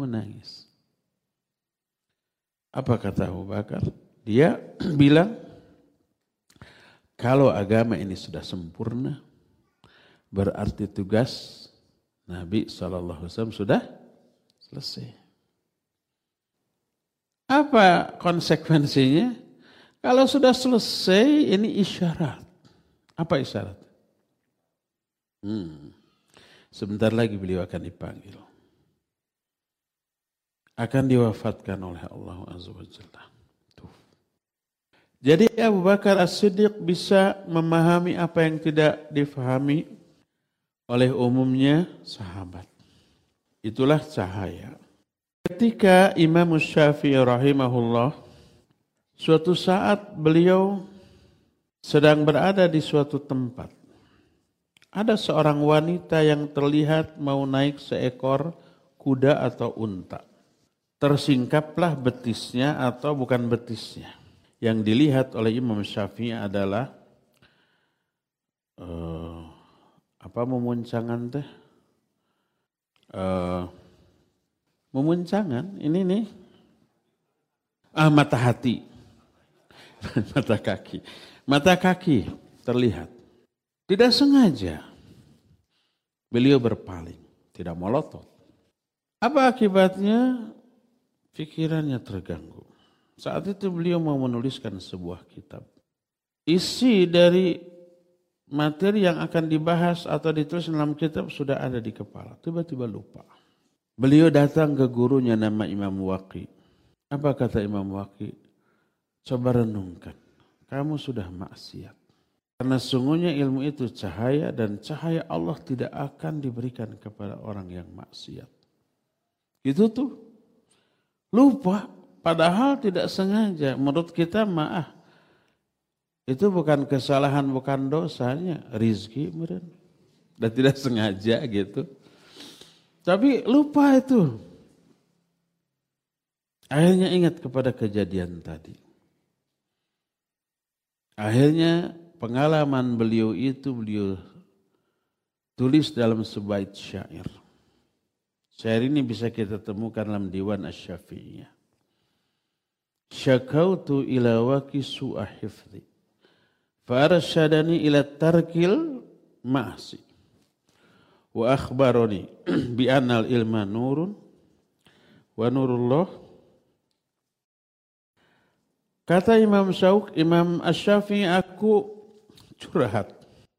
menangis. Apa kata Abu Bakar? Dia bilang, kalau agama ini sudah sempurna, berarti tugas Nabi SAW sudah selesai. Apa konsekuensinya? Kalau sudah selesai, ini isyarat. Apa isyarat? Sebentar lagi beliau akan dipanggil. Akan diwafatkan oleh Allah Azza wa Jalla. Jadi Abu Bakar As-Siddiq bisa memahami apa yang tidak difahami oleh umumnya sahabat. Itulah cahaya. Ketika Imam Syafi'i rahimahullah, suatu saat beliau sedang berada di suatu tempat. Ada seorang wanita yang terlihat mau naik seekor kuda atau unta. Tersingkaplah betisnya atau bukan betisnya. Yang dilihat oleh Imam Syafi'i adalah memuncangan teh? Memuncangan, ini nih. Mata hati. Mata kaki. Mata kaki terlihat. Tidak sengaja beliau berpaling, tidak melotot. Apa akibatnya? Pikirannya terganggu. Saat itu beliau mau menuliskan sebuah kitab. Isi dari materi yang akan dibahas atau ditulis dalam kitab sudah ada di kepala. Tiba-tiba lupa. Beliau datang ke gurunya nama Imam Waqi. Apa kata Imam Waqi? Coba renungkan. Kamu sudah maksiat. Karena sungguhnya ilmu itu cahaya dan cahaya Allah tidak akan diberikan kepada orang yang maksiat. Gitu tuh. Lupa. Padahal tidak sengaja. Menurut kita maaf. Itu bukan kesalahan, bukan dosanya. Rizki meren. Dan tidak sengaja gitu. Tapi lupa itu. Akhirnya ingat kepada kejadian tadi. Akhirnya pengalaman beliau itu beliau tulis dalam sebuah syair. Syair ini bisa kita temukan dalam Diwan Asy-Syafi'iyah. Syakautu ila waqi su'a hifdhi farsyadani ila tarkil ma'asi wa akhbarani bi annal ilma nurun wa nurullah. Kata Imam Asy-Syafi'i, aku curhat.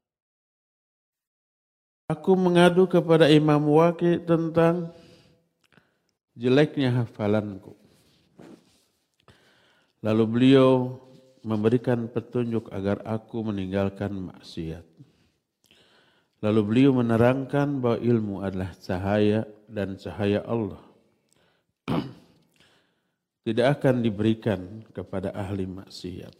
Aku mengadu kepada Imam Waqi tentang jeleknya hafalanku. Lalu beliau memberikan petunjuk agar aku meninggalkan maksiat. Lalu beliau menerangkan bahwa ilmu adalah cahaya dan cahaya Allah tidak akan diberikan kepada ahli maksiat.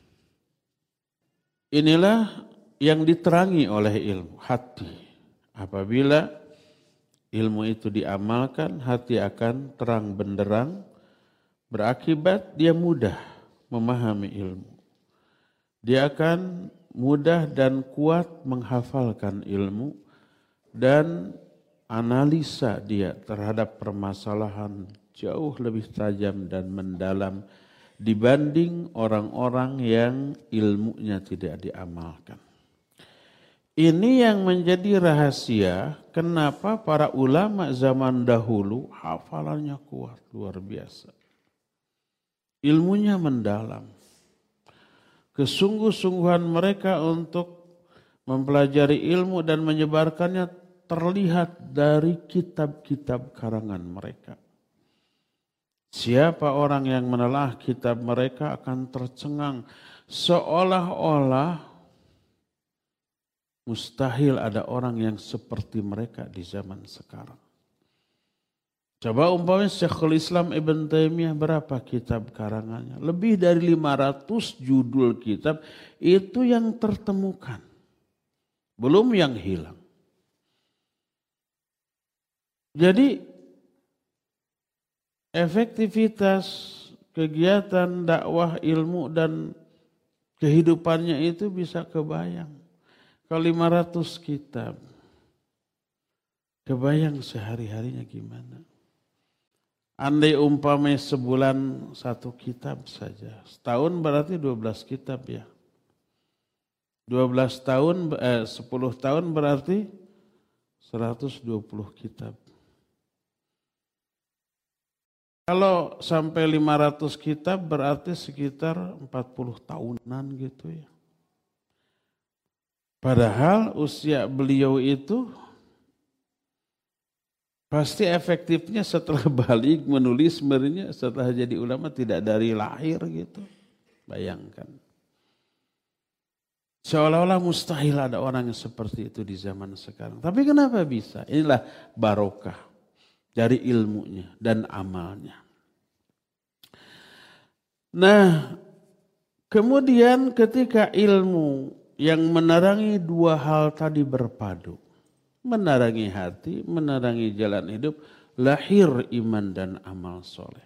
Inilah yang diterangi oleh ilmu hati. Apabila ilmu itu diamalkan, hati akan terang benderang, berakibat dia mudah memahami ilmu. Dia akan mudah dan kuat menghafalkan ilmu dan analisa dia terhadap permasalahan jauh lebih tajam dan mendalam dibanding orang-orang yang ilmunya tidak diamalkan. Ini yang menjadi rahasia kenapa para ulama zaman dahulu hafalannya kuat, luar biasa. Ilmunya mendalam. Kesungguh-sungguhan mereka untuk mempelajari ilmu dan menyebarkannya terlihat dari kitab-kitab karangan mereka. Siapa orang yang menelah kitab mereka akan tercengang seolah-olah mustahil ada orang yang seperti mereka di zaman sekarang. Coba umpamanya Syekhul Islam Ibn Taimiyah berapa kitab karangannya? Lebih dari 500 judul kitab itu yang tertemukan. Belum yang hilang. Jadi efektivitas kegiatan dakwah ilmu dan kehidupannya itu bisa kebayang. Kalau 500 kitab, kebayang sehari-harinya gimana? Andai umpamanya sebulan 1 kitab saja. Setahun berarti 12 kitab ya. 12 tahun, 10 tahun berarti 120 kitab. Kalau sampai 500 kitab berarti sekitar 40 tahunan gitu ya. Padahal usia beliau itu pasti efektifnya setelah balik menulis sebenarnya setelah jadi ulama tidak dari lahir gitu. Bayangkan. Seolah-olah mustahil ada orang yang seperti itu di zaman sekarang. Tapi kenapa bisa? Inilah barokah dari ilmunya dan amalnya. Nah, kemudian ketika ilmu yang menerangi 2 hal tadi berpadu, menerangi hati, menerangi jalan hidup, lahir iman dan amal soleh.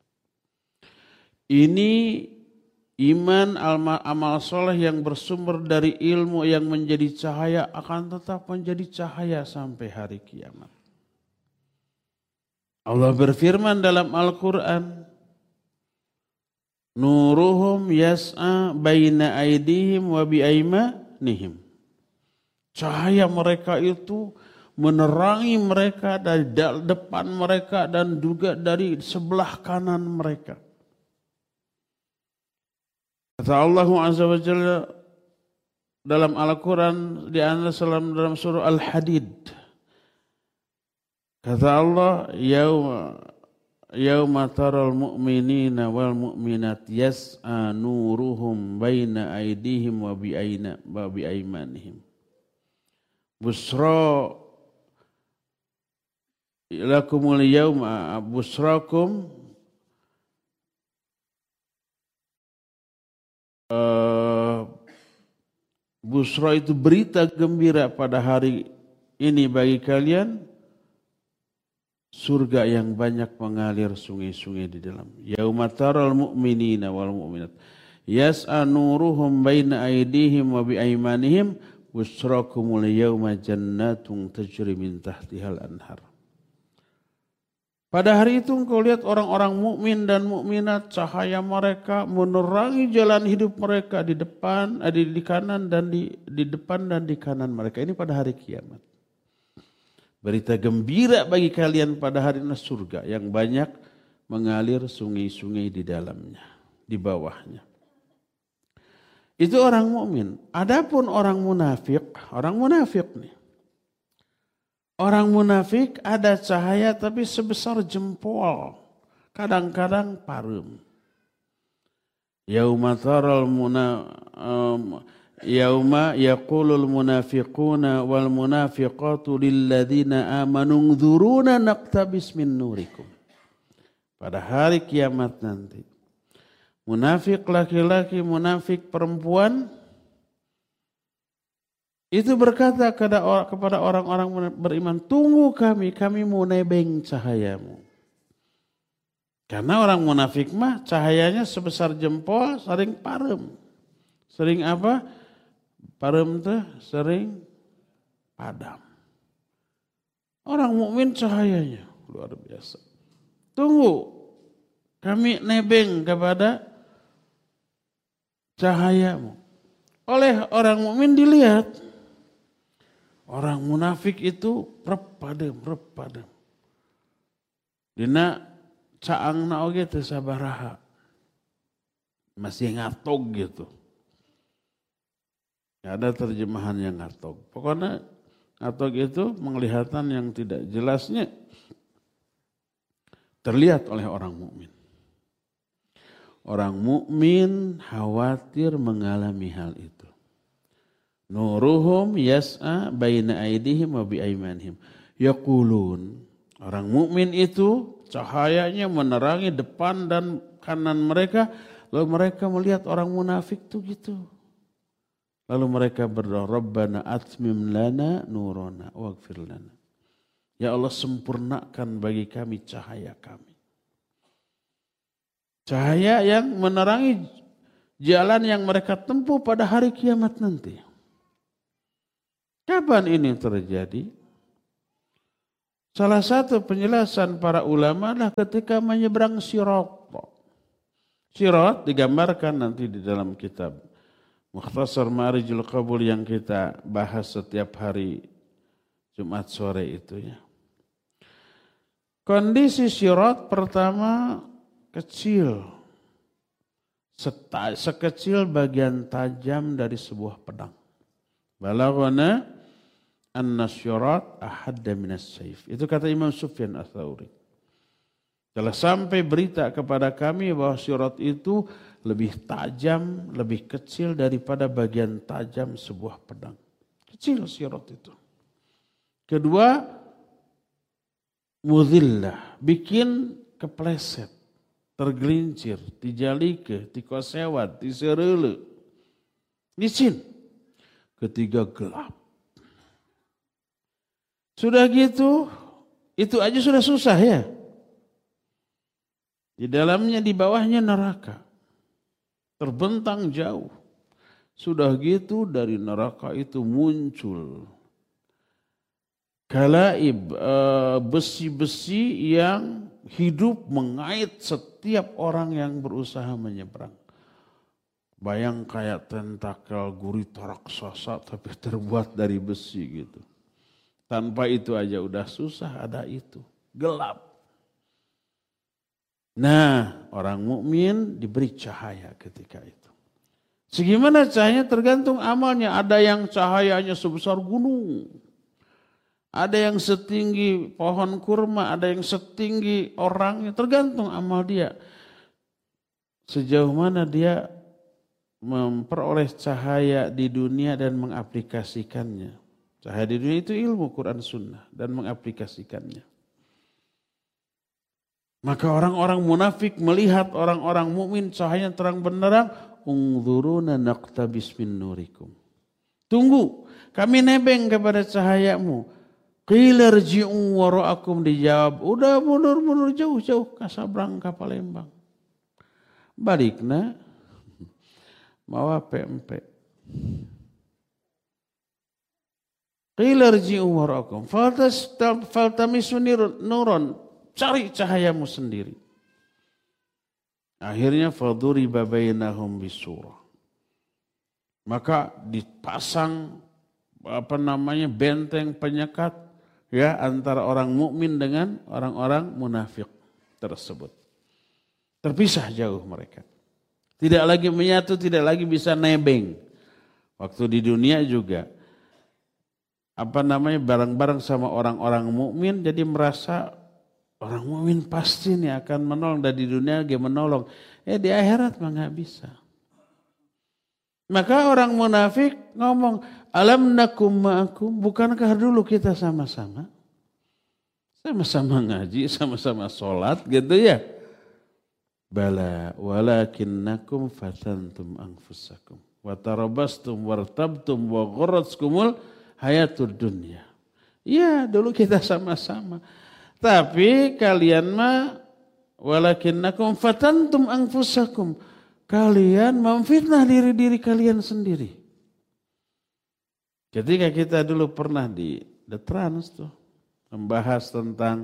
Ini iman, amal soleh yang bersumber dari ilmu yang menjadi cahaya akan tetap menjadi cahaya sampai hari kiamat. Allah berfirman dalam Al-Quran, Nuruhum yas'a baina aidihim wa biaimanihim. Cahaya mereka itu menerangi mereka dari depan mereka dan juga dari sebelah kanan mereka. Kata Allah Azza wa Jalla dalam Al-Quran di dalam surah Al-Hadid. Kata Allah, Yauma taral mu'minina wal mu'minat yas'a nuruhum baina aidihim wa biaimanihim. Busra lakumul yauma busrakum busra itu berita gembira pada hari ini bagi kalian. Surga yang banyak mengalir sungai-sungai di dalam. Yauma taral mu'minina wal mu'minat yas'a nuruhum baina aydihim wa biaimanihim busrakumul yauma jannatun tajri min tahtihal anhar. Pada hari itu engkau lihat orang-orang mukmin dan mukminat, cahaya mereka menerangi jalan hidup mereka di depan, di kanan dan di depan dan di kanan mereka. Ini pada hari kiamat. Berita gembira bagi kalian pada hari surga yang banyak mengalir sungai-sungai di dalamnya, di bawahnya. Itu orang mukmin. Adapun orang munafik nih. Orang munafik ada cahaya tapi sebesar jempol, kadang-kadang parum. Yauma taral Yauma yaqulul munafiquna wal munafiqatu lilladzina amanu nzuruna naqtabis min nurikum. Pada hari kiamat nanti, munafik laki-laki, munafik perempuan itu berkata kepada orang-orang beriman, tunggu kami mau nebeng cahayamu. Karena orang munafik mah cahayanya sebesar jempol, sering parem. Sering apa? Parem teh sering padam. Orang mukmin cahayanya luar biasa. Tunggu, kami nebeng kepada cahayamu. Oleh orang mukmin dilihat, orang munafik itu rep padem. Dina caangna oge teu sabaraha. Masih ngatog gitu. Ada terjemahan yang ngatog. Pokoknya ngatog itu penglihatan yang tidak jelasnya terlihat oleh orang mukmin. Orang mukmin khawatir mengalami hal itu. Nuruhum yas'a baina aydihim wa biaimanihim. Yaqulun. Orang mukmin itu cahayanya menerangi depan dan kanan mereka. Lalu mereka melihat orang munafik itu gitu. Lalu mereka berdoa, Rabbana atmim lana nurana waghfir lana. Ya Allah, sempurnakan bagi kami cahaya kami. Cahaya yang menerangi jalan yang mereka tempuh pada hari kiamat nanti. Kapan ini terjadi? Salah satu penjelasan para ulama adalah ketika menyeberang sirat. Sirat digambarkan nanti di dalam kitab Mukhtasar Ma'rijul Qabul yang kita bahas setiap hari Jumat sore itu ya. Kondisi sirat pertama kecil. Sekecil bagian tajam dari sebuah pedang. Balaghana anna sirat ahadda minas saif. Itu kata Imam Sufyan Ats-Tsauri. Telah sampai berita kepada kami bahwa sirat itu lebih tajam, lebih kecil daripada bagian tajam sebuah pedang. Kecil sirat itu. Kedua, mudhillah, bikin kepleset, tergelincir, tijalike, tikosewat, tisereule. Licin. Ketiga, gelap. Sudah gitu, itu aja sudah susah ya. Di dalamnya, di bawahnya neraka. Terbentang jauh. Sudah gitu dari neraka itu muncul galaib, besi-besi yang hidup mengait setiap orang yang berusaha menyeberang. Bayang kayak tentakel gurita raksasa tapi terbuat dari besi gitu. Tanpa itu aja udah susah, ada itu. Gelap. Nah, orang mukmin diberi cahaya ketika itu. Segimana cahayanya tergantung amalnya. Ada yang cahayanya sebesar gunung. Ada yang setinggi pohon kurma, ada yang setinggi orangnya. Tergantung amal dia. Sejauh mana dia memperoleh cahaya di dunia dan mengaplikasikannya. Cahaya di dunia itu ilmu Quran Sunnah dan mengaplikasikannya. Maka orang-orang munafik melihat orang-orang mukmin cahaya terang benderang, unzuruna naqtabis min nurikum. Tunggu, kami nebeng kepada cahayamu. Qila rji'u wara'akum, dijawab, udah mundur jauh-jauh Kasablanka Palembang. Balikna mawa PMP. Qila rji'u wara'akum faltamisu nuron. Cari cahayamu sendiri. Akhirnya faduriba bainahum bisurah. Maka dipasang benteng penyekat ya antara orang mukmin dengan orang-orang munafik tersebut. Terpisah jauh mereka. Tidak lagi menyatu, tidak lagi bisa nebeng. Waktu di dunia juga bareng-bareng sama orang-orang mukmin jadi merasa orang mukmin pasti nih akan menolong, dan di dunia dia menolong. Di akhirat mah nggak bisa. Maka orang munafik ngomong, alam nakum ma'akum, bukankah dulu kita sama-sama? Sama-sama ngaji, sama-sama sholat gitu ya. Bala walakinnakum fatantum anfusakum wa tarabastum wartabtum wa gharratkumul hayatud dunya. Iya, dulu kita sama-sama. Tapi kalian mah walakinnakum fatantum anfusakum. Kalian memfitnah diri kalian sendiri. Ketika kita dulu pernah di The Trans tuh membahas tentang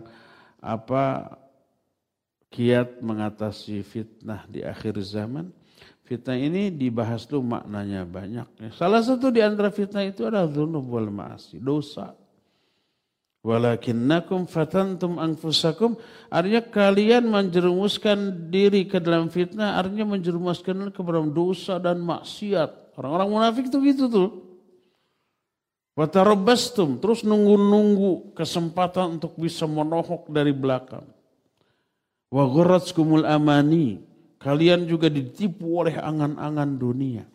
kiat mengatasi fitnah di akhir zaman. Fitnah ini dibahas dulu maknanya banyak. Salah satu di antara fitnah itu adalah dzunub wal ma'asi, dosa. Walakinnakum fatantum anfusakum, artinya kalian menjerumuskan diri ke dalam fitnah, artinya menjerumuskan ke dalam dosa dan maksiat. Orang-orang munafik itu gitu tuh. Wa tarabbastum, terus nunggu-nunggu kesempatan untuk bisa menohok dari belakang. Wa gharratkumul amani, kalian juga ditipu oleh angan-angan dunia.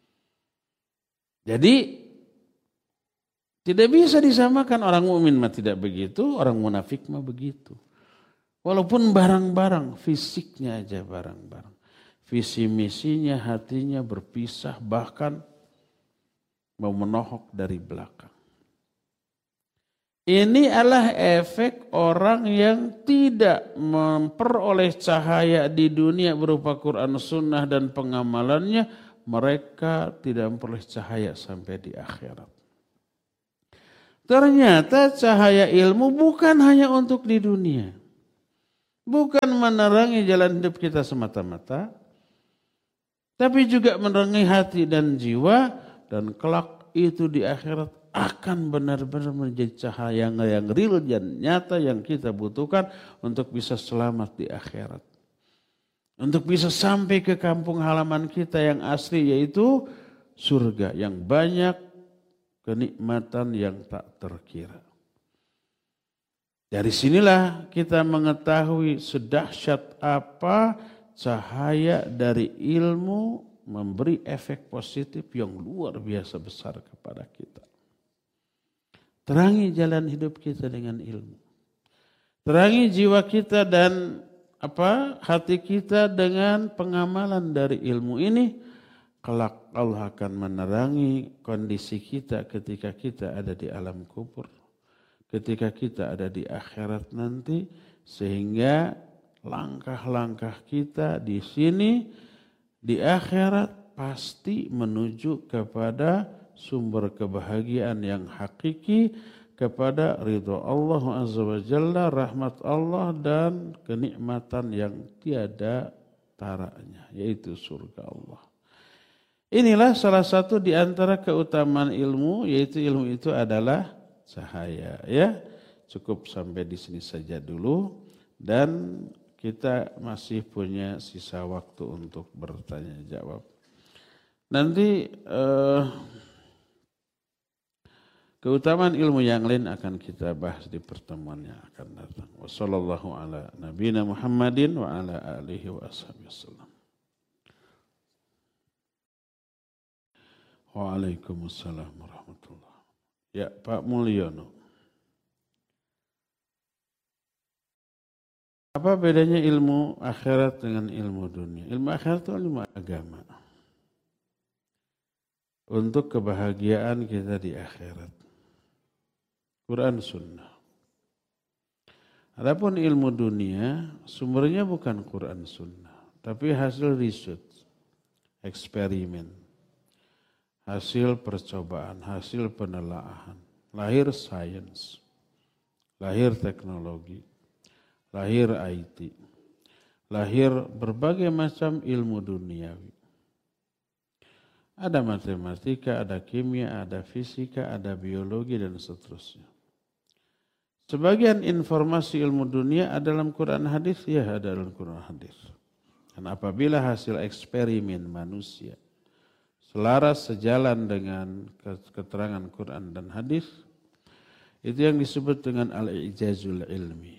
Jadi tidak bisa disamakan, orang mukmin mah tidak begitu, orang munafik mah begitu. Walaupun barang-barang, fisiknya aja barang-barang. Visi misinya, hatinya berpisah, bahkan mau menohok dari belakang. Ini adalah efek orang yang tidak memperoleh cahaya di dunia berupa Quran Sunnah dan pengamalannya, mereka tidak memperoleh cahaya sampai di akhirat. Ternyata cahaya ilmu bukan hanya untuk di dunia. Bukan menerangi jalan hidup kita semata-mata, tapi juga menerangi hati dan jiwa, dan kelak itu di akhirat akan benar-benar menjadi cahaya yang real dan nyata yang kita butuhkan untuk bisa selamat di akhirat. Untuk bisa sampai ke kampung halaman kita yang asli, yaitu surga yang banyak kenikmatan yang tak terkira. Dari sinilah kita mengetahui sedahsyat apa cahaya dari ilmu memberi efek positif yang luar biasa besar kepada kita. Terangi jalan hidup kita dengan ilmu. Terangi jiwa kita dan hati kita dengan pengamalan dari ilmu ini. Kelak Allah akan menerangi kondisi kita ketika kita ada di alam kubur. Ketika kita ada di akhirat nanti, sehingga langkah-langkah kita di sini, di akhirat pasti menuju kepada sumber kebahagiaan yang hakiki, kepada ridho Allah Azza wa Jalla, rahmat Allah dan kenikmatan yang tiada taranya, yaitu surga Allah. Inilah salah satu di antara keutamaan ilmu, yaitu ilmu itu adalah cahaya. Ya, cukup sampai di sini saja dulu, dan kita masih punya sisa waktu untuk bertanya jawab. Nanti keutamaan ilmu yang lain akan kita bahas di pertemuan yang akan datang. Wassallallahu ala nabiyina Muhammadin wa ala alihi wa ashabihi wasallam. Waalaikumsalam warahmatullahi wabarakatuh. Ya, Pak Mulyono. Apa bedanya ilmu akhirat dengan ilmu dunia? Ilmu akhirat itu ilmu agama. Untuk kebahagiaan kita di akhirat. Quran Sunnah. Adapun ilmu dunia, sumbernya bukan Quran Sunnah, tapi hasil riset, eksperimen, hasil percobaan, hasil penelaahan, lahir sains, lahir teknologi, lahir IT, lahir berbagai macam ilmu duniawi. Ada matematika, ada kimia, ada fisika, ada biologi, dan seterusnya. Sebagian informasi ilmu dunia ada dalam Quran hadis, ya ada dalam Quran hadis. Dan apabila hasil eksperimen manusia selaras sejalan dengan keterangan Quran dan hadis, itu yang disebut dengan al-i'jazul ilmi.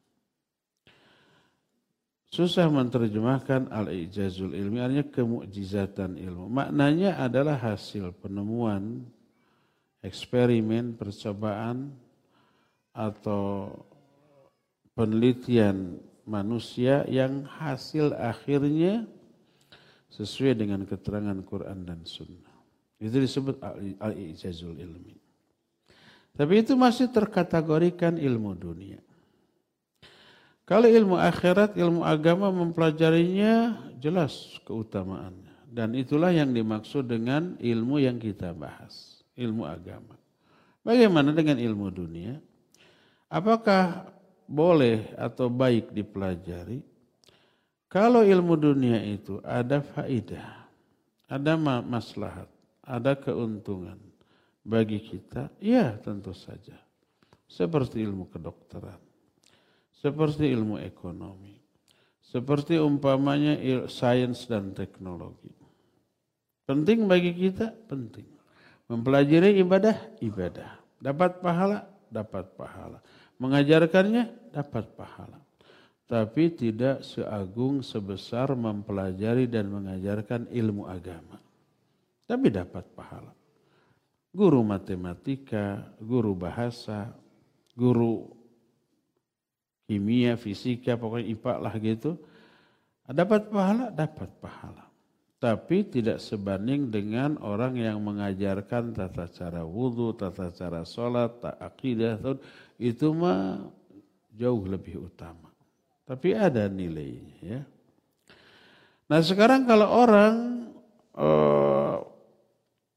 Susah menerjemahkan al-i'jazul ilmi, artinya kemukjizatan ilmu. Maknanya adalah hasil penemuan, eksperimen, percobaan, atau penelitian manusia yang hasil akhirnya sesuai dengan keterangan Quran dan Sunnah. Itu disebut al-i'jazul ilmi. Tapi itu masih terkategorikan ilmu dunia. Kalau ilmu akhirat, ilmu agama mempelajarinya jelas keutamaannya. Dan itulah yang dimaksud dengan ilmu yang kita bahas, ilmu agama. Bagaimana dengan ilmu dunia? Apakah boleh atau baik dipelajari? Kalau ilmu dunia itu ada faidah, ada maslahat, ada keuntungan bagi kita, ya tentu saja. Seperti ilmu kedokteran, seperti ilmu ekonomi, seperti umpamanya sains dan teknologi. Penting bagi kita, penting. Mempelajari ibadah, ibadah. Dapat pahala, dapat pahala. Mengajarkannya, dapat pahala. Tapi tidak seagung sebesar mempelajari dan mengajarkan ilmu agama. Tapi dapat pahala. Guru matematika, guru bahasa, guru kimia, fisika, pokoknya IPA lah gitu. Dapat pahala, dapat pahala. Tapi tidak sebanding dengan orang yang mengajarkan tata cara wudhu, tata cara sholat, akidah, itu mah jauh lebih utama. Tapi ada nilainya ya. Nah sekarang kalau orang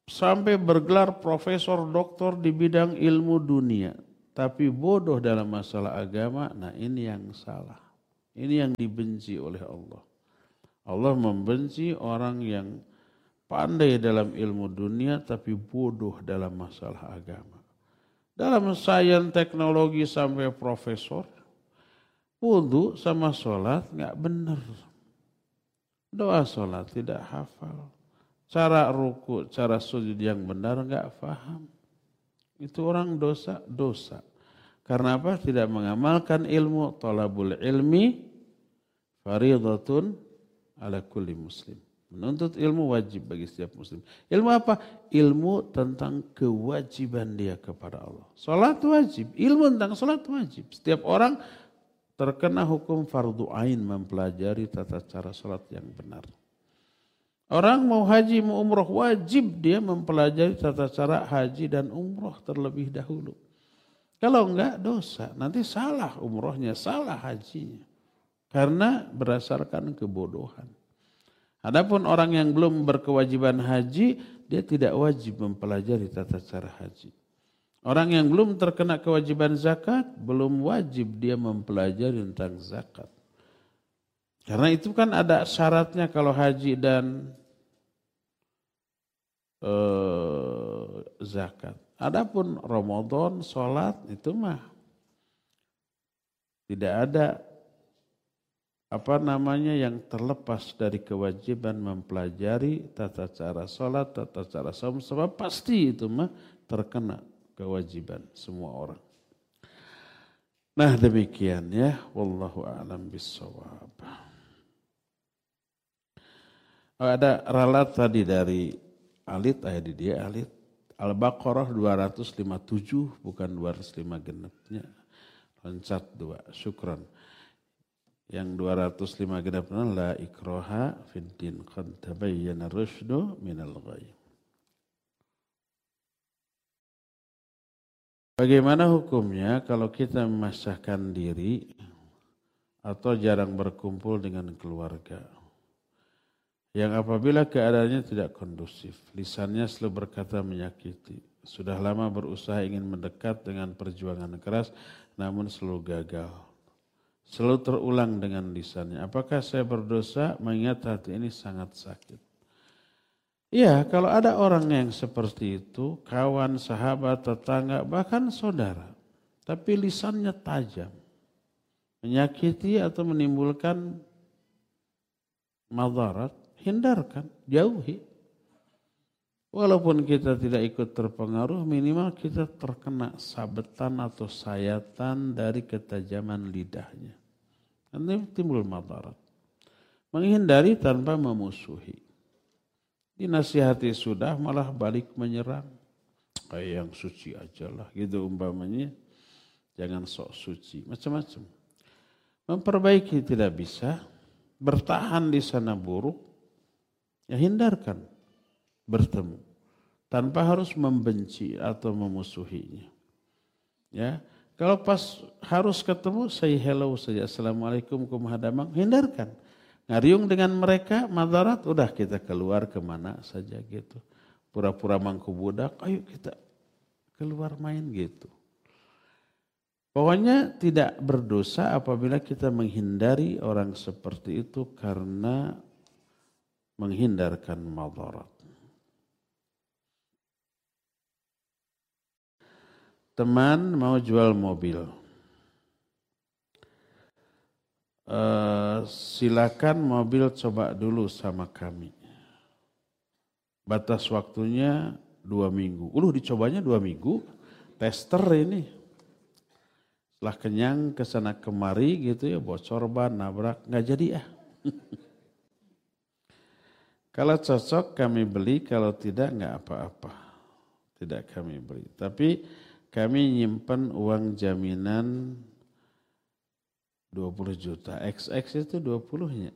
sampai bergelar profesor doktor di bidang ilmu dunia, tapi bodoh dalam masalah agama, nah ini yang salah. Ini yang dibenci oleh Allah. Allah membenci orang yang pandai dalam ilmu dunia tapi bodoh dalam masalah agama. Dalam sains teknologi sampai profesor, wudu sama sholat nggak benar. Doa sholat tidak hafal. Cara ruku, cara sujud yang benar nggak paham. Itu orang dosa. Karena apa? Tidak mengamalkan ilmu. Thalabul ilmi faridatun ala kulli muslim. Menuntut ilmu wajib bagi setiap muslim. Ilmu apa? Ilmu tentang kewajiban dia kepada Allah. Salat wajib. Ilmu tentang salat wajib. Setiap orang terkena hukum fardu ain mempelajari tata cara salat yang benar. Orang mau haji, mau umroh, wajib dia mempelajari tata cara haji dan umroh terlebih dahulu. Kalau enggak dosa, nanti salah umrohnya, salah hajinya. Karena berdasarkan kebodohan. Adapun orang yang belum berkewajiban haji, dia tidak wajib mempelajari tata cara haji. Orang yang belum terkena kewajiban zakat, belum wajib dia mempelajari tentang zakat. Karena itu kan ada syaratnya kalau haji dan zakat. Adapun Ramadan, sholat itu mah tidak ada yang terlepas dari kewajiban mempelajari tata cara sholat, tata cara saum, sebab pasti itu mah terkena kewajiban semua orang. Nah demikian ya, wallahu a'lam bishawab. Ada ralat tadi dari Alit, di dia Alit. Al-Baqarah 257 bukan 205 genepnya. Loncat 2, syukran. Yang 205 genepnya la ikraha fid din qad tabayyana rusydu minal ghayy. Bagaimana hukumnya kalau kita memasahkan diri atau jarang berkumpul dengan keluarga? Yang apabila keadaannya tidak kondusif, lisannya selalu berkata menyakiti. Sudah lama berusaha ingin mendekat dengan perjuangan keras, namun selalu gagal. Selalu terulang dengan lisannya. Apakah saya berdosa mengingat hati ini sangat sakit? Iya, kalau ada orang yang seperti itu, kawan, sahabat, tetangga, bahkan saudara. Tapi lisannya tajam. Menyakiti atau menimbulkan madarat. Hindarkan, jauhi. Walaupun kita tidak ikut terpengaruh, minimal kita terkena sabetan atau sayatan dari ketajaman lidahnya. Nanti timbul madarat. Menghindari tanpa memusuhi. Dinasihati sudah malah balik menyerang. Kayak yang suci aja lah gitu umpamanya. Jangan sok suci, macam-macam. Memperbaiki tidak bisa. Bertahan di sana buruk. Ya hindarkan bertemu tanpa harus membenci atau memusuhinya. Ya, kalau pas harus ketemu say hello saja, assalamualaikum kumhadamang, hindarkan. Ngariung dengan mereka madarat, udah kita keluar kemana saja gitu. Pura-pura mangku budak, ayo kita keluar main gitu. Pokoknya tidak berdosa apabila kita menghindari orang seperti itu karena menghindarkan madarat. Teman mau jual mobil. Silakan mobil coba dulu sama kami. Batas waktunya 2 minggu. Dicobanya 2 minggu. Tester ini. Setelah kenyang kesana kemari gitu ya, bocor ban, nabrak, nggak jadi ya. Kalau cocok kami beli, kalau tidak enggak apa-apa. Tidak kami beli. Tapi kami nyimpen uang jaminan 20 juta. XX itu 20-nya.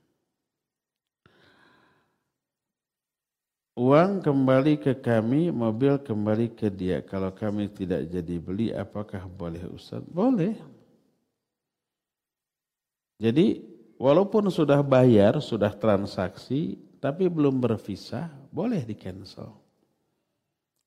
Uang kembali ke kami, mobil kembali ke dia. Kalau kami tidak jadi beli, apakah boleh Ustaz? Boleh. Jadi walaupun sudah bayar, sudah transaksi, tapi belum bervisa, boleh di cancel.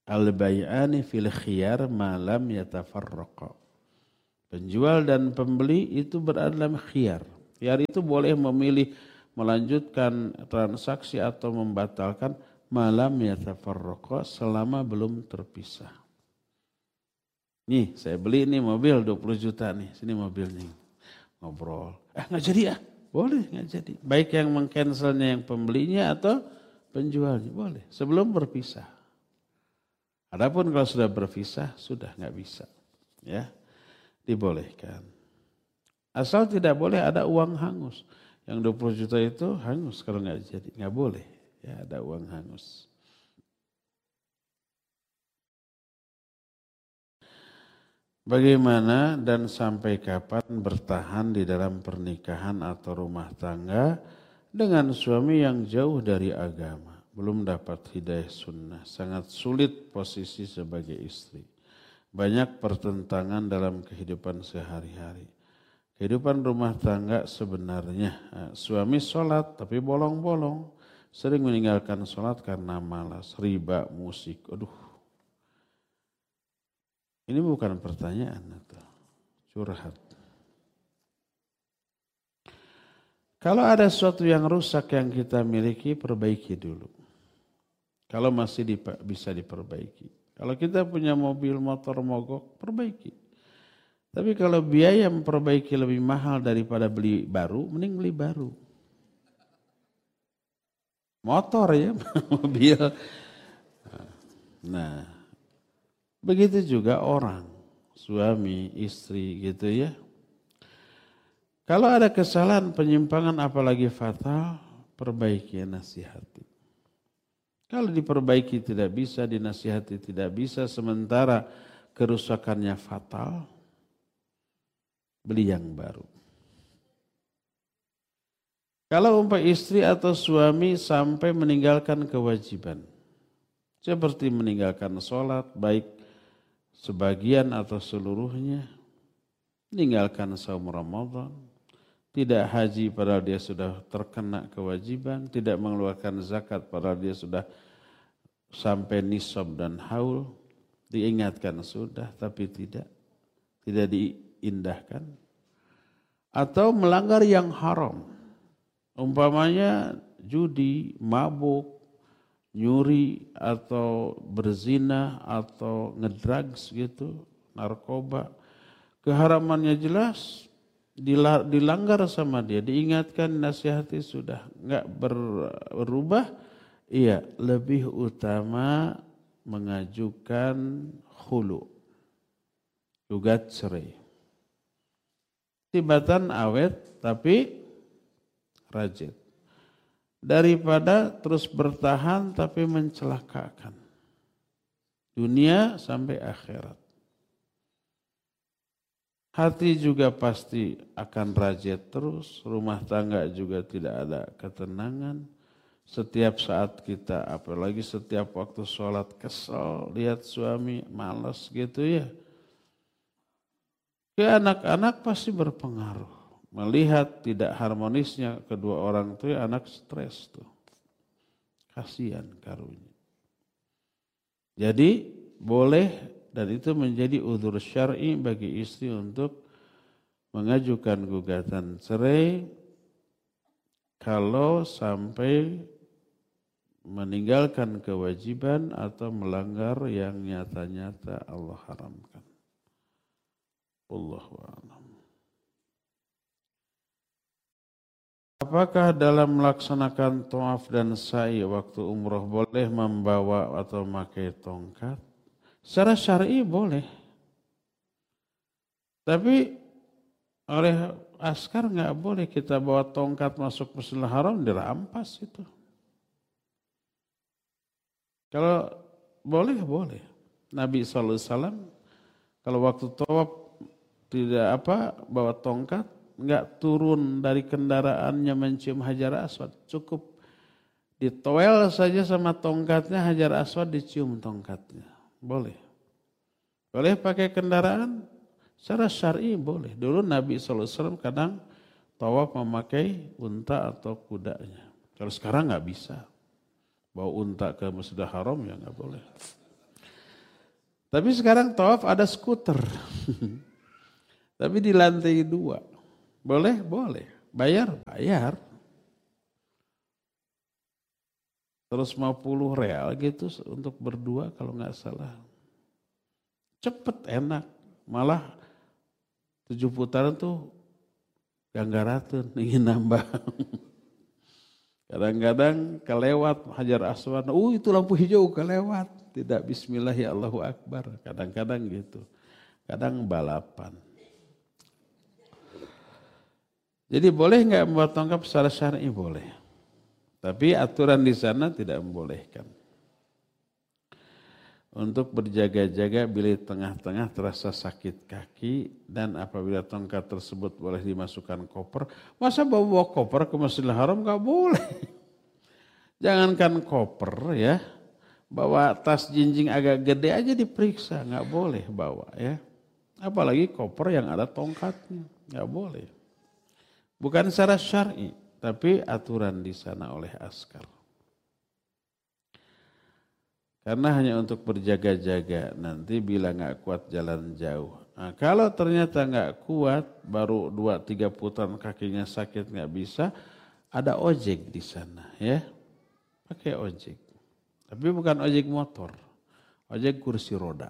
Al-bay'ani fil khiyar ma lam yatafarraqa. Penjual dan pembeli itu berada dalam khiyar. Khiyar itu boleh memilih melanjutkan transaksi atau membatalkan malam yatafarraqa selama belum terpisah. Nih saya beli nih mobil 20 juta nih, sini mobilnya. Ngobrol. Nggak jadi boleh nggak jadi. Baik yang mengcancelnya yang pembelinya atau penjualnya, boleh. Sebelum berpisah. Adapun kalau sudah berpisah, sudah nggak bisa. Ya, dibolehkan. Asal tidak boleh ada uang hangus. Yang 20 juta itu hangus kalau nggak jadi. Nggak boleh ya ada uang hangus. Bagaimana dan sampai kapan bertahan di dalam pernikahan atau rumah tangga dengan suami yang jauh dari agama, belum dapat hidayah sunnah, sangat sulit posisi sebagai istri. Banyak pertentangan dalam kehidupan sehari-hari. Kehidupan rumah tangga sebenarnya suami sholat tapi bolong-bolong, sering meninggalkan sholat karena malas, riba, musik, Ini bukan pertanyaan atau curhat. Kalau ada sesuatu yang rusak yang kita miliki, perbaiki dulu. Kalau masih bisa diperbaiki. Kalau kita punya mobil, motor mogok, perbaiki. Tapi kalau biaya memperbaiki lebih mahal daripada beli baru, mending beli baru. Motor ya, mobil. Nah, begitu juga orang, suami, istri gitu ya. Kalau ada kesalahan, penyimpangan apalagi fatal, perbaiki, nasihati. Kalau diperbaiki tidak bisa, dinasihati tidak bisa, sementara kerusakannya fatal, beli yang baru. Kalau istri atau suami sampai meninggalkan kewajiban, seperti meninggalkan sholat, baik sebagian atau seluruhnya, meninggalkan saum Ramadan, tidak haji padahal dia sudah terkena kewajiban, tidak mengeluarkan zakat padahal dia sudah sampai nisab dan haul, diingatkan sudah tapi tidak diindahkan. Atau melanggar yang haram, umpamanya judi, mabuk, nyuri atau berzina atau ngedrugs gitu, narkoba. Keharamannya jelas, dilanggar sama dia, diingatkan, nasihati sudah enggak berubah. Iya, lebih utama mengajukan khulu, gugat cerai. Tibatan awet tapi rajin. Daripada terus bertahan tapi mencelakakan dunia sampai akhirat. Hati juga pasti akan rajit terus, rumah tangga juga tidak ada ketenangan. Setiap saat kita, apalagi setiap waktu sholat kesel, lihat suami malas gitu ya. Ke anak-anak pasti berpengaruh. Melihat tidak harmonisnya kedua orang itu, anak stres tuh. Kasihan karunya. Jadi boleh dan itu menjadi udzur syar'i bagi istri untuk mengajukan gugatan cerai kalau sampai meninggalkan kewajiban atau melanggar yang nyata-nyata Allah haramkan. Wallahu a'lam. Apakah dalam melaksanakan tawaf dan sa'i waktu umroh boleh membawa atau memakai tongkat? Secara syar'i boleh. Tapi oleh askar nggak boleh kita bawa tongkat masuk Masjidil Haram, dirampas itu. Kalau boleh, boleh. Nabi SAW kalau waktu tawaf tidak bawa tongkat, nggak turun dari kendaraannya mencium Hajar Aswad, cukup ditowel saja sama tongkatnya, Hajar Aswad dicium tongkatnya, boleh. Boleh pakai kendaraan, secara syar'i boleh. Dulu Nabi SAW kadang tawaf memakai unta atau kudanya. Kalau sekarang nggak bisa, bawa unta ke Masjidil Haram ya nggak boleh. Tapi sekarang tawaf ada skuter. Tapi di lantai 2. Boleh? Boleh. Bayar? Bayar. 150 real gitu untuk berdua kalau nggak salah. Cepet, enak. Malah 7 putaran tuh ganggaratun, ingin nambah. Kadang-kadang kelewat Hajar Aswad. Itu lampu hijau kelewat. Tidak bismillah ya Allahu Akbar. Kadang-kadang gitu. Kadang balapan. Jadi boleh nggak membawa tongkat secara syar'i? Boleh. Tapi aturan di sana tidak membolehkan. Untuk berjaga-jaga bila di tengah-tengah terasa sakit kaki dan apabila tongkat tersebut boleh dimasukkan koper. Masa bawa koper ke Masjidil Haram nggak boleh. Jangankan koper ya. Bawa tas jinjing agak gede aja diperiksa. Nggak boleh bawa ya. Apalagi koper yang ada tongkatnya. Nggak boleh. Bukan secara syar'i, tapi aturan di sana oleh askar. Karena hanya untuk berjaga-jaga, nanti bila nggak kuat jalan jauh. Nah, kalau ternyata nggak kuat, baru 2-3 putaran kakinya sakit nggak bisa, ada ojek di sana ya, pakai ojek. Tapi bukan ojek motor, ojek kursi roda.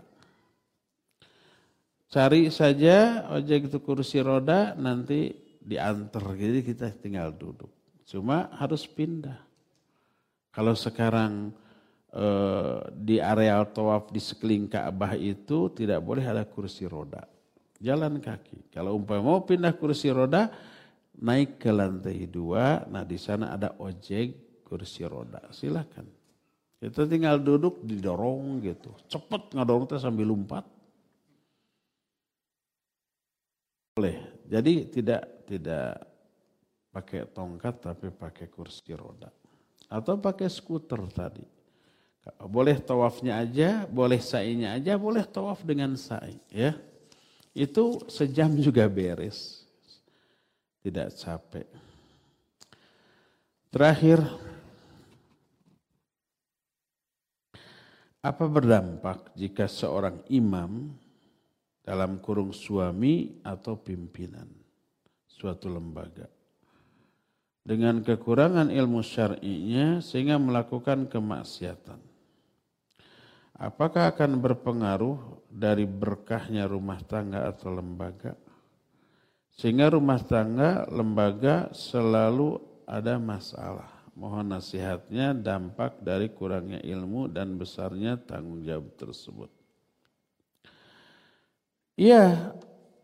Cari saja ojek itu kursi roda, nanti diantar, jadi kita tinggal duduk. Cuma harus pindah. Kalau sekarang di areal tawaf di sekeliling Ka'bah itu tidak boleh ada kursi roda. Jalan kaki. Kalau umpama mau pindah kursi roda, naik ke lantai 2, nah di sana ada ojek kursi roda. Silakan. Kita tinggal duduk didorong gitu. Cepet ngadorong kita sambil lompat. Boleh. Jadi tidak pakai tongkat tapi pakai kursi roda. Atau pakai skuter tadi. Boleh tawafnya aja, boleh sa'inya aja, boleh tawaf dengan sa'i. Ya. Itu sejam juga beres. Tidak capek. Terakhir, apa berdampak jika seorang imam dalam kurung suami atau pimpinan suatu lembaga dengan kekurangan ilmu syar'inya sehingga melakukan kemaksiatan? Apakah akan berpengaruh dari berkahnya rumah tangga atau lembaga? Sehingga rumah tangga, lembaga selalu ada masalah. Mohon nasihatnya dampak dari kurangnya ilmu dan besarnya tanggung jawab tersebut. Ya,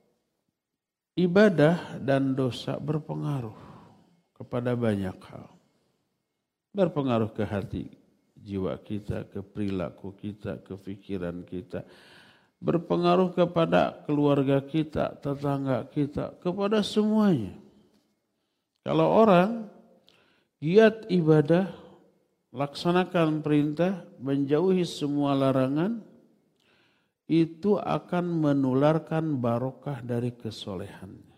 ibadah dan dosa berpengaruh kepada banyak hal. Berpengaruh ke hati jiwa kita, ke perilaku kita, ke pikiran kita. Berpengaruh kepada keluarga kita, tetangga kita, kepada semuanya. Kalau orang giat ibadah, laksanakan perintah, menjauhi semua larangan, itu akan menularkan barokah dari kesolehannya.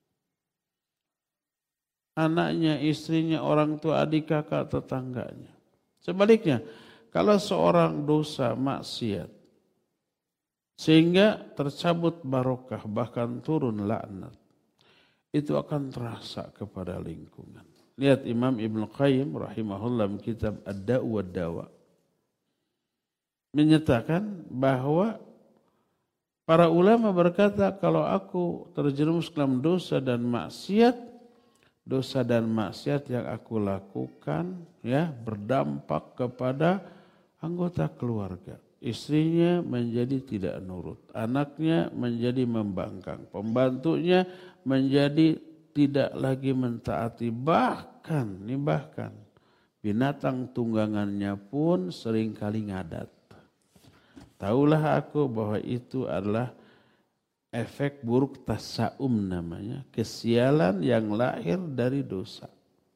Anaknya, istrinya, orang tua, adik, kakak, tetangganya. Sebaliknya, kalau seorang dosa, maksiat, sehingga tercabut barokah, bahkan turun laknat, itu akan terasa kepada lingkungan. Lihat Imam Ibn Qayyim rahimahullah kitab Ad-Da'u wad-Dawa menyatakan bahwa para ulama berkata, kalau aku terjerumus dalam dosa dan maksiat yang aku lakukan ya berdampak kepada anggota keluarga. Istrinya menjadi tidak nurut, anaknya menjadi membangkang, pembantunya menjadi tidak lagi mentaati, bahkan binatang tunggangannya pun seringkali ngadat. Tahulah aku bahwa itu adalah efek buruk tasaum namanya, kesialan yang lahir dari dosa.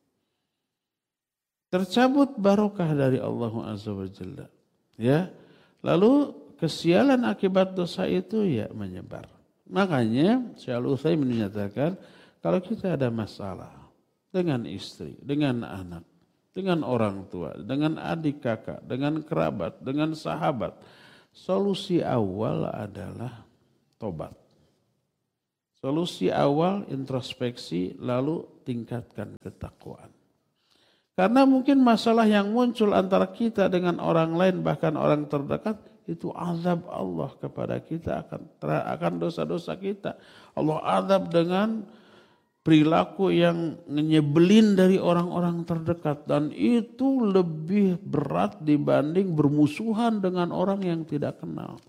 Tercabut barokah dari Allah Azza wa Jalla. Ya, lalu kesialan akibat dosa itu ya menyebar. Makanya Syekh Al-Utsaimin menyatakan kalau kita ada masalah dengan istri, dengan anak, dengan orang tua, dengan adik kakak, dengan kerabat, dengan sahabat, Solusi awal adalah tobat. Solusi awal introspeksi, lalu tingkatkan ketakwaan. Karena mungkin masalah yang muncul antara kita dengan orang lain, bahkan orang terdekat, itu azab Allah kepada kita akan dosa-dosa kita. Allah azab dengan perilaku yang nyebelin dari orang-orang terdekat. Dan itu lebih berat dibanding bermusuhan dengan orang yang tidak kenal.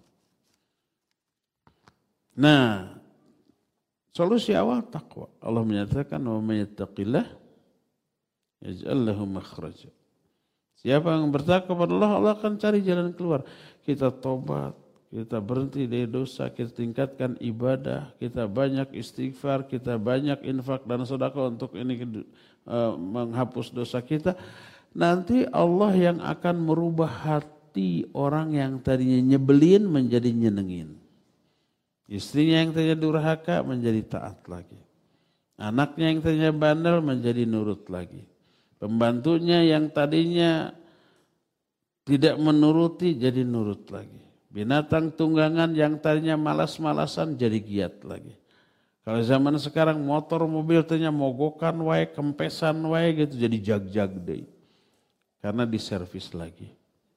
Nah, solusi awal takwa. Allah menyatakan, wa may yattaqillah yaj'al lahu makhraja. Siapa yang bertakwa kepada Allah, Allah akan cari jalan keluar. Kita tobat, kita berhenti dari dosa, kita tingkatkan ibadah, kita banyak istighfar, kita banyak infak dan sedekah untuk ini menghapus dosa kita. Nanti Allah yang akan merubah hati orang yang tadinya nyebelin menjadi nyenengin. Istrinya yang tadinya durhaka menjadi taat lagi. Anaknya yang tadinya bandel menjadi nurut lagi. Pembantunya yang tadinya tidak menuruti jadi nurut lagi. Binatang tunggangan yang tadinya malas-malasan jadi giat lagi. Kalau zaman sekarang motor mobil tadinya mogokan wae, kempesan wae gitu jadi jag-jag deh. Karena diservis lagi.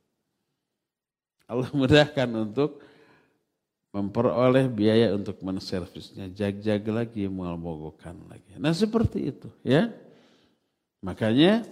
Allah mudahkan untuk memperoleh biaya untuk menservisnya. Jag-jag lagi, mogokan lagi. Nah seperti itu ya. Makanya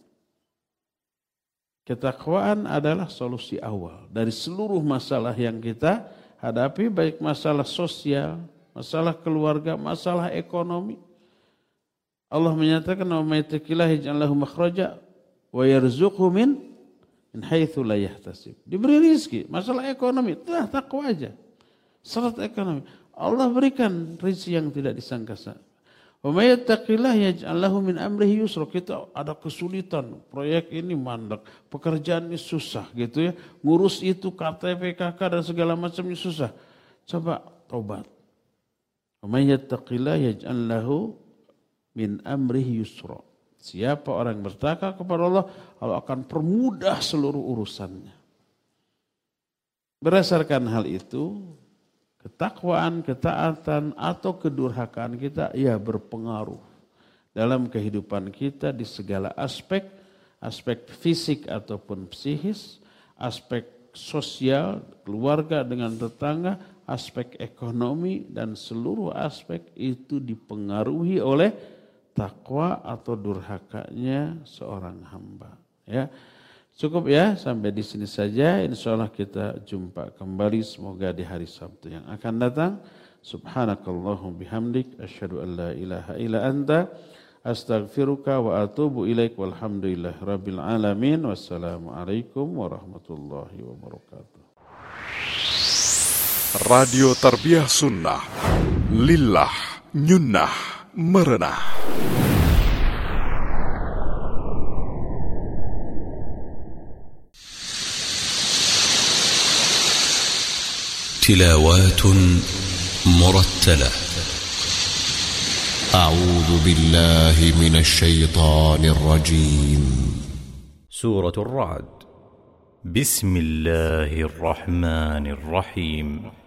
ketakwaan adalah solusi awal dari seluruh masalah yang kita hadapi, baik masalah sosial, masalah keluarga, masalah ekonomi. Allah menyatakan, "Wa may yattaqillaha yaj'al lahu makhraja wa yarzuqhu min haitsu la yahtasib." Diberi rezeki, masalah ekonomi, takwa aja. Syarat ekonomi, Allah berikan rezeki yang tidak disangka-sangka. Wa may yattaqillaha yaj'al lahu min amrihi yusra. Kita ada kesulitan, proyek ini mandek, pekerjaan ini susah gitu ya. Ngurus itu KTP, KK dan segala macamnya susah. Coba tobat. Wa may yattaqillaha yaj'al lahu min amrihi yusra. Siapa orang bertakwa kepada Allah, Allah akan permudah seluruh urusannya. Berdasarkan hal itu, ketakwaan, ketaatan atau kedurhakaan kita ya berpengaruh dalam kehidupan kita di segala aspek, aspek fisik ataupun psikis, aspek sosial, keluarga dengan tetangga, aspek ekonomi dan seluruh aspek itu dipengaruhi oleh takwa atau durhakanya seorang hamba. Ya. Cukup ya, sampai di sini saja. Insyaallah kita jumpa kembali semoga di hari Sabtu yang akan datang. Subhanakallahumma bihamdik asyhadu an la ilaha illa anta astaghfiruka wa atubu ilaik walhamdulillahi rabbil alamin. Wassalamualaikum warahmatullahi wabarakatuh. Radio Tarbiyah Sunnah Lillah Nyunnah Merenah. تلاوات مرتلة. أعوذ بالله من الشيطان الرجيم. سورة الرعد. بسم الله الرحمن الرحيم.